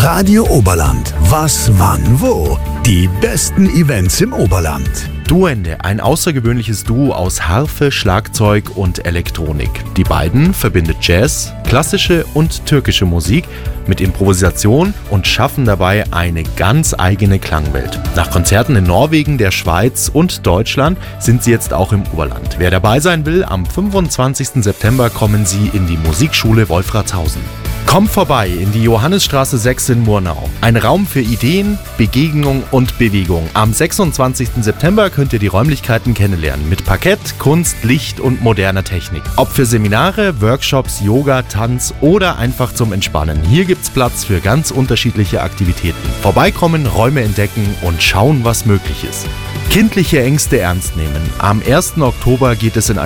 Radio Oberland. Was, wann, wo? Die besten Events im Oberland. Duende, ein außergewöhnliches Duo aus Harfe, Schlagzeug und Elektronik. Die beiden verbindet Jazz, klassische und türkische Musik mit Improvisation und schaffen dabei eine ganz eigene Klangwelt. Nach Konzerten in Norwegen, der Schweiz und Deutschland sind sie jetzt auch im Oberland. Wer dabei sein will, am 25. September kommen sie in die Musikschule Wolfratshausen. Kommt vorbei in die Johannisstraße 6 in Murnau. Ein Raum für Ideen, Begegnung und Bewegung. Am 26. September könnt ihr die Räumlichkeiten kennenlernen mit Parkett, Kunst, Licht und moderner Technik. Ob für Seminare, Workshops, Yoga, Tanz oder einfach zum Entspannen. Hier gibt's Platz für ganz unterschiedliche Aktivitäten. Vorbeikommen, Räume entdecken und schauen, was möglich ist. Kindliche Ängste ernst nehmen. Am 1. Oktober geht es in